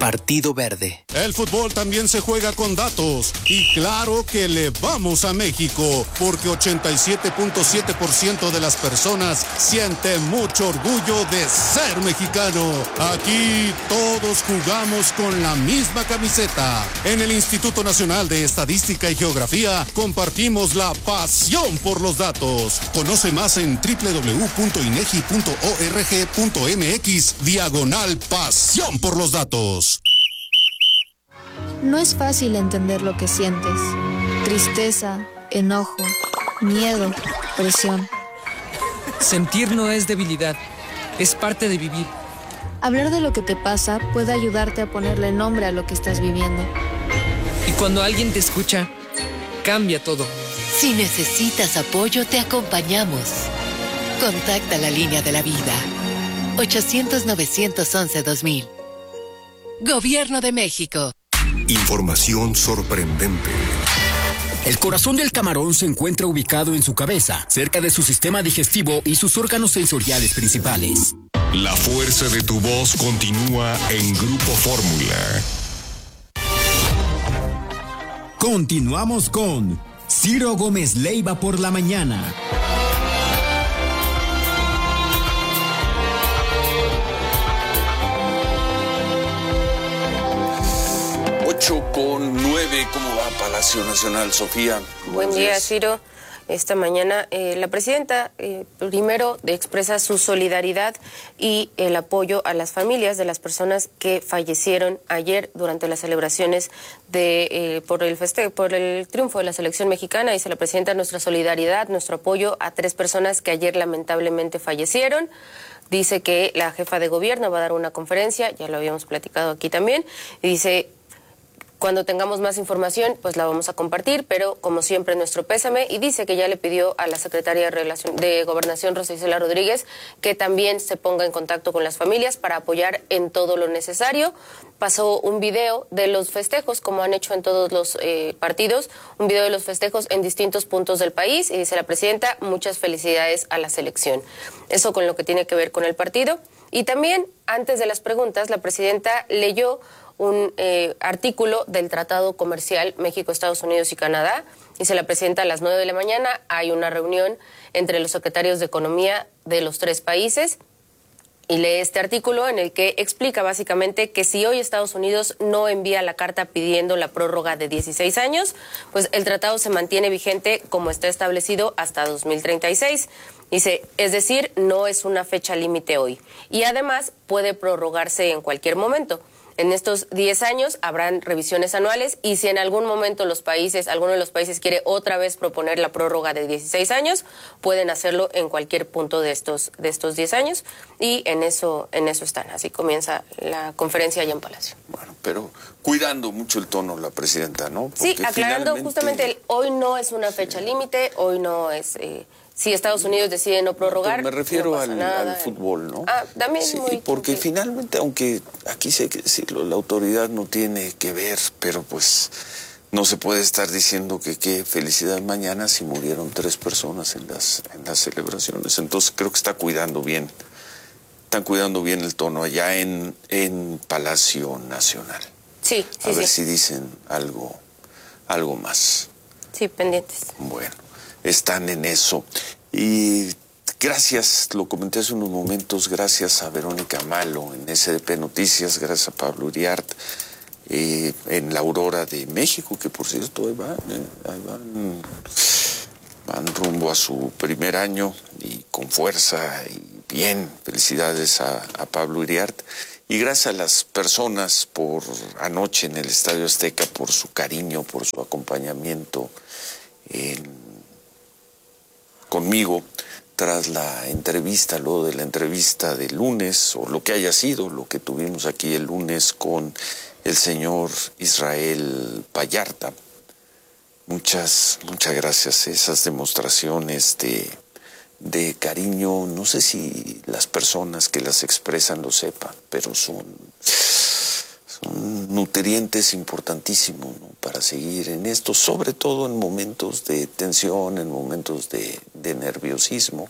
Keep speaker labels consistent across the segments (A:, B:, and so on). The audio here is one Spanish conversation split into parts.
A: Partido Verde.
B: El fútbol también se juega con datos. Y claro que le vamos a México, porque 87.7% de las personas siente mucho orgullo de ser mexicano. Aquí todos jugamos con la misma camiseta. En el Instituto Nacional de Estadística y Geografía compartimos la pasión por los datos. Conoce más en www.inegi.org.mx/pasión por los datos.
C: No es fácil entender lo que sientes. Tristeza, enojo, miedo, presión.
D: Sentir no es debilidad, es parte de vivir.
C: Hablar de lo que te pasa puede ayudarte a ponerle nombre a lo que estás viviendo.
D: Y cuando alguien te escucha, cambia todo.
E: Si necesitas apoyo, te acompañamos. Contacta la línea de la vida. 800-911-2000. Gobierno de México.
F: Información sorprendente.
G: El corazón del camarón se encuentra ubicado en su cabeza, cerca de su sistema digestivo y sus órganos sensoriales principales.
F: La fuerza de tu voz continúa en Grupo Fórmula.
H: Continuamos con Ciro Gómez Leiva por la mañana.
I: 8:09, ¿cómo va Palacio Nacional, Sofía?
J: Buen día, Ciro. Esta mañana la presidenta primero expresa su solidaridad y el apoyo a las familias de las personas que fallecieron ayer durante las celebraciones por el triunfo de la selección mexicana. Dice la presidenta: nuestra solidaridad, nuestro apoyo a 3 personas que ayer lamentablemente fallecieron. Dice que la jefa de gobierno va a dar una conferencia, ya lo habíamos platicado aquí también, y dice: cuando tengamos más información, pues la vamos a compartir, pero como siempre nuestro pésame, y dice que ya le pidió a la secretaria de Gobernación, Rosa Isela Rodríguez, que también se ponga en contacto con las familias para apoyar en todo lo necesario. Pasó un video de los festejos, como han hecho en todos los partidos, un video de los festejos en distintos puntos del país, y dice la presidenta: muchas felicidades a la selección. Eso con lo que tiene que ver con el partido. Y también, antes de las preguntas, la presidenta leyó un artículo del Tratado Comercial México, Estados Unidos y Canadá. Dice la presidenta: a las 9 de la mañana hay una reunión entre los secretarios de Economía de los 3 países. Y lee este artículo en el que explica básicamente que si hoy Estados Unidos no envía la carta pidiendo la prórroga de 16 años, pues el tratado se mantiene vigente como está establecido hasta 2036. Dice, es decir, no es una fecha límite hoy. Y además puede prorrogarse en cualquier momento. En estos 10 años habrán revisiones anuales, y si en algún momento alguno de los países quiere otra vez proponer la prórroga de 16 años, pueden hacerlo en cualquier punto de estos 10 años, y en eso están. Así comienza la conferencia allá en Palacio.
I: Bueno, pero cuidando mucho el tono la presidenta, ¿no? Porque
J: sí, aclarando justamente, hoy no es una fecha límite, hoy no es... si Estados Unidos decide no prorrogar,
I: me refiero
J: no pasa
I: al fútbol, ¿no?
J: También
I: sí,
J: muy...
I: porque finalmente, aunque aquí sé que decirlo, la autoridad no tiene que ver, pero pues no se puede estar diciendo que qué felicidad mañana si murieron 3 personas en las celebraciones. Entonces creo que están cuidando bien el tono allá en Palacio Nacional.
J: Sí,
I: A ver si dicen algo más.
J: Sí, pendientes.
I: Bueno, están en eso. Y gracias, lo comenté hace unos momentos, gracias a Verónica Malo en SDP Noticias, gracias a Pablo Uriart en La Aurora de México, que por cierto ahí van rumbo a su primer año y con fuerza y bien. Felicidades a Pablo Uriart. Y gracias a las personas por anoche en el Estadio Azteca, por su cariño, por su acompañamiento conmigo tras la entrevista, luego de la entrevista del lunes, o lo que haya sido, lo que tuvimos aquí el lunes con el señor Israel Vallarta. Muchas gracias. Esas demostraciones de cariño, no sé si las personas que las expresan lo sepan, pero son nutrientes importantísimos, ¿no?, para seguir en esto, sobre todo en momentos de tensión, en momentos de nerviosismo.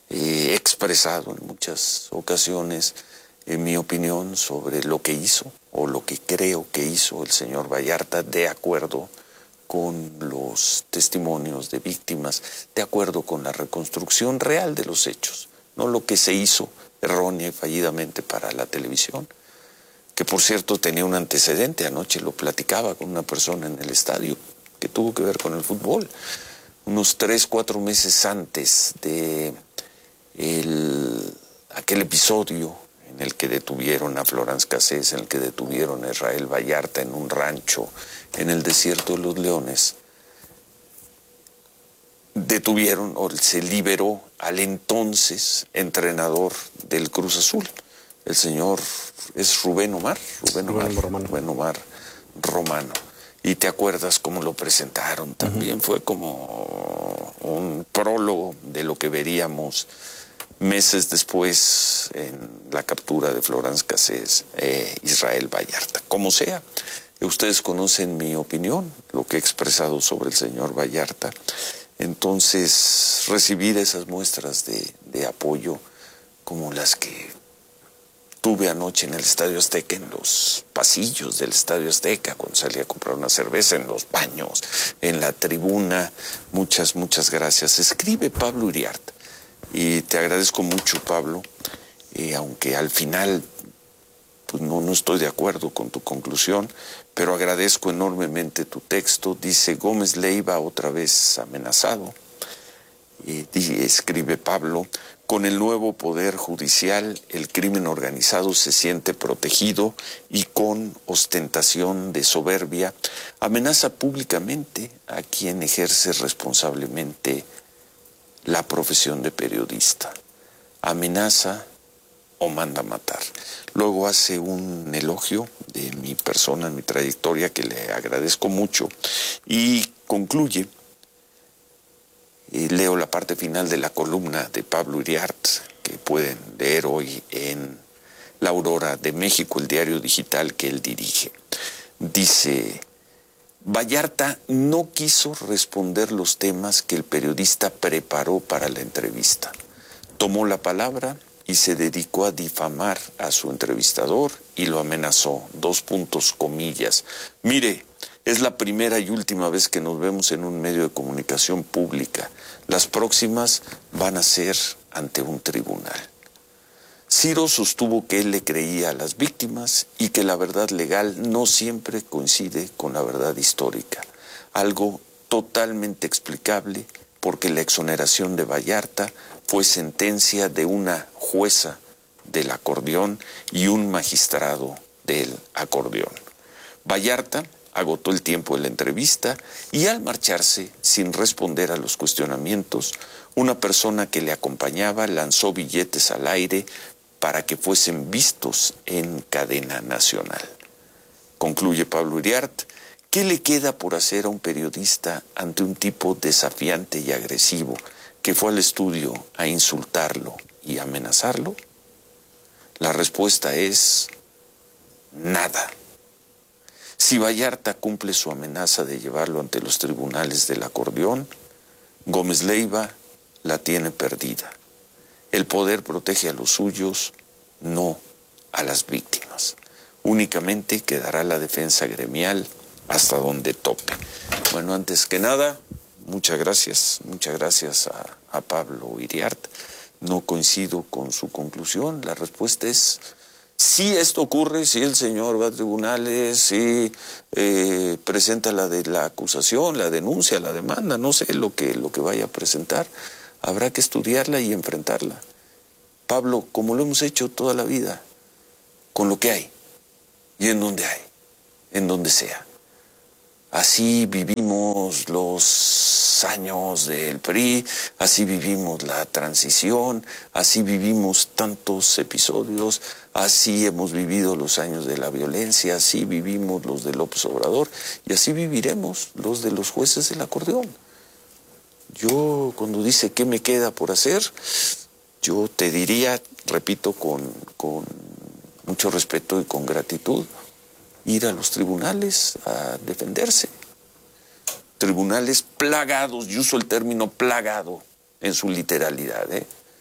I: He expresado en muchas ocasiones mi opinión sobre lo que hizo o lo que creo que hizo el señor Vallarta, de acuerdo con los testimonios de víctimas, de acuerdo con la reconstrucción real de los hechos, no lo que se hizo errónea y fallidamente para la televisión, que por cierto tenía un antecedente. Anoche lo platicaba con una persona en el estadio que tuvo que ver con el fútbol. Unos 3, 4 meses antes de aquel episodio en el que detuvieron a Florence Cassés, en el que detuvieron a Israel Vallarta en un rancho en el desierto de los Leones, detuvieron o se liberó al entonces entrenador del Cruz Azul. El señor es Rubén Omar Romano. Y te acuerdas cómo lo presentaron también. Fue como un prólogo de lo que veríamos meses después en la captura de Florence Cassés, Israel Vallarta. Como sea, ustedes conocen mi opinión, lo que he expresado sobre el señor Vallarta. Entonces, recibir esas muestras de apoyo como las que tuve anoche en el Estadio Azteca, en los pasillos del Estadio Azteca, cuando salí a comprar una cerveza, en los baños, en la tribuna, muchas gracias. Escribe Pablo Iriart, y te agradezco mucho, Pablo, aunque al final pues no estoy de acuerdo con tu conclusión, pero agradezco enormemente tu texto. Dice: Gómez Leiva otra vez amenazado. Escribe Pablo: con el nuevo poder judicial, el crimen organizado se siente protegido y con ostentación de soberbia amenaza públicamente a quien ejerce responsablemente la profesión de periodista. Amenaza o manda matar. Luego hace un elogio de mi persona, mi trayectoria, que le agradezco mucho, y concluye. Leo la parte final de la columna de Pablo Iriart, que pueden leer hoy en La Aurora de México, el diario digital que él dirige. Dice: Vallarta no quiso responder los temas que el periodista preparó para la entrevista. Tomó la palabra y se dedicó a difamar a su entrevistador y lo amenazó. : Mire, es la primera y última vez que nos vemos en un medio de comunicación pública. Las próximas van a ser ante un tribunal. Ciro sostuvo que él le creía a las víctimas y que la verdad legal no siempre coincide con la verdad histórica. Algo totalmente explicable porque la exoneración de Vallarta fue sentencia de una jueza del acordeón y un magistrado del acordeón. Vallarta agotó el tiempo de la entrevista y al marcharse, sin responder a los cuestionamientos, una persona que le acompañaba lanzó billetes al aire para que fuesen vistos en cadena nacional. Concluye Pablo Iriart: ¿qué le queda por hacer a un periodista ante un tipo desafiante y agresivo que fue al estudio a insultarlo y amenazarlo? La respuesta es nada. Si Vallarta cumple su amenaza de llevarlo ante los tribunales del acordeón, Gómez Leiva la tiene perdida. El poder protege a los suyos, no a las víctimas. Únicamente quedará la defensa gremial hasta donde tope. Bueno, antes que nada, muchas gracias a Pablo Iriart. No coincido con su conclusión. La respuesta es: si esto ocurre, si el señor va a tribunales, si presenta la acusación, la denuncia, la demanda, no sé lo que vaya a presentar, habrá que estudiarla y enfrentarla. Pablo, como lo hemos hecho toda la vida, con lo que hay y en donde hay, en donde sea. Así vivimos los años del PRI, así vivimos la transición, así vivimos tantos episodios, así hemos vivido los años de la violencia, así vivimos los de López Obrador y así viviremos los de los jueces del acordeón. Yo, cuando dice qué me queda por hacer, yo te diría, repito, con mucho respeto y con gratitud, ir a los tribunales a defenderse. Tribunales plagados, yo uso el término plagado en su literalidad,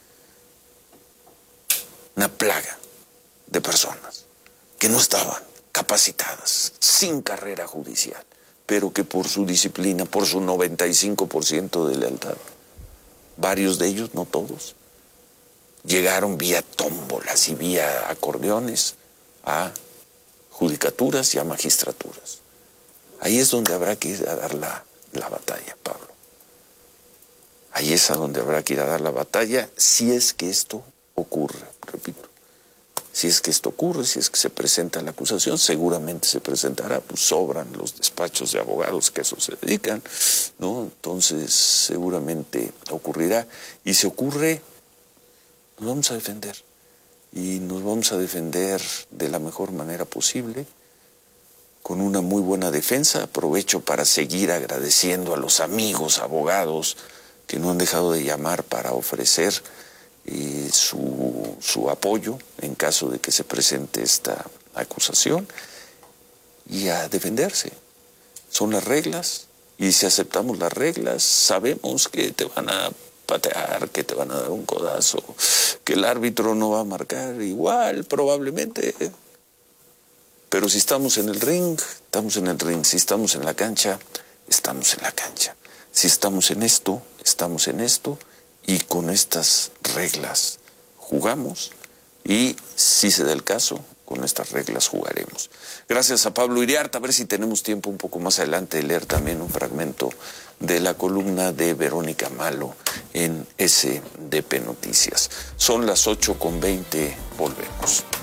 I: una plaga de personas que no estaban capacitadas, sin carrera judicial, pero que por su disciplina, por su 95% de lealtad, varios de ellos, no todos, llegaron vía tómbolas y vía acordeones a judicaturas y a magistraturas. Ahí es donde habrá que ir a dar la batalla, Pablo. Ahí es a donde habrá que ir a dar la batalla si es que esto ocurre, repito. Si es que esto ocurre, si es que se presenta la acusación, seguramente se presentará, pues sobran los despachos de abogados que a eso se dedican, ¿no? Entonces seguramente ocurrirá. Y si ocurre, nos vamos a defender. Y nos vamos a defender de la mejor manera posible, con una muy buena defensa. Aprovecho para seguir agradeciendo a los amigos abogados que no han dejado de llamar para ofrecer su apoyo en caso de que se presente esta acusación, y a defenderse. Son las reglas, y si aceptamos las reglas, sabemos que te van a patear, que te van a dar un codazo, que el árbitro no va a marcar igual, probablemente. Pero si estamos en el ring, estamos en el ring. Si estamos en la cancha, estamos en la cancha. Si estamos en esto, estamos en esto, y con estas reglas jugamos, y si se da el caso, con estas reglas jugaremos. Gracias a Pablo Iriarte. A ver si tenemos tiempo un poco más adelante de leer también un fragmento de la columna de Verónica Malo en SDP Noticias. Son las 8:20, volvemos.